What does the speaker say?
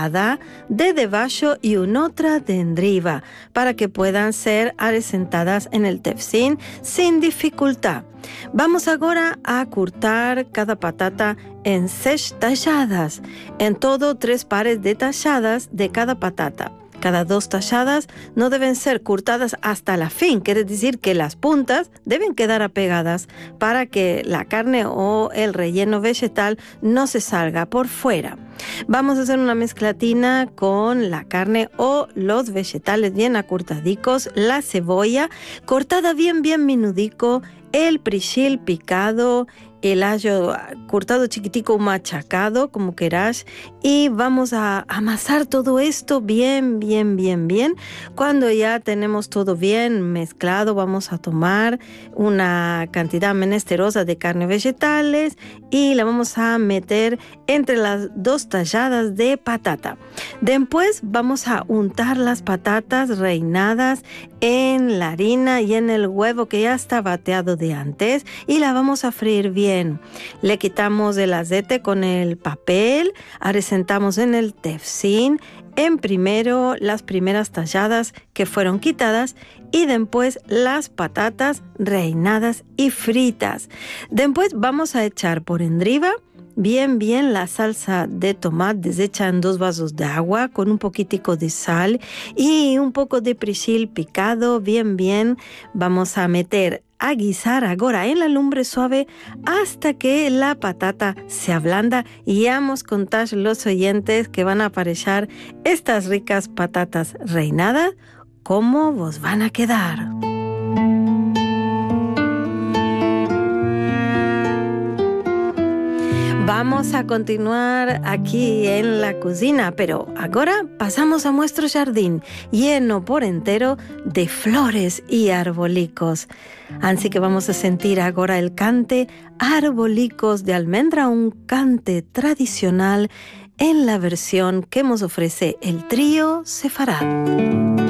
tallada de debajo y una otra de arriba para que puedan ser acrescentadas en el tefsín sin dificultad. Vamos ahora a cortar cada patata en 6 talladas, en todo 3 pares de talladas de cada patata. Cada 2 talladas no deben ser cortadas hasta la fin, quiere decir que las puntas deben quedar apegadas para que la carne o el relleno vegetal no se salga por fuera. Vamos a hacer una mezclatina con la carne o los vegetales bien acortadicos, la cebolla cortada bien minudico, el perejil picado, el ajo cortado chiquitico, machacado, como querás, y vamos a amasar todo esto bien. Cuando ya tenemos todo bien mezclado, vamos a tomar una cantidad menesterosa de carne vegetales y la vamos a meter entre las 2 talladas de patata. Después vamos a untar las patatas reinadas en la harina y en el huevo que ya está bateado de antes y la vamos a freír bien. Le quitamos el aceite con el papel, acrescentamos en el tefsín en primero las primeras talladas que fueron quitadas y después las patatas reinadas y fritas. Después vamos a echar por encima bien la salsa de tomate deshecha en 2 vasos de agua con un poquitico de sal y un poco de perejil picado bien. Vamos a meter a guisar ahora en la lumbre suave hasta que la patata se ablanda y vamos a contar los oyentes que van a aparecer estas ricas patatas reinadas, cómo vos van a quedar. Vamos a continuar aquí en la cocina, pero ahora pasamos a nuestro jardín, lleno por entero de flores y arbolicos. Así que vamos a sentir ahora el cante Arbolicos de Almendra, un cante tradicional en la versión que nos ofrece el trío Sefarad.